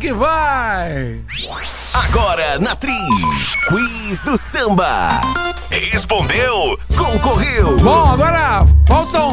que vai! Agora na Tri, Quiz do Samba. Respondeu, concorreu. Bom, agora faltam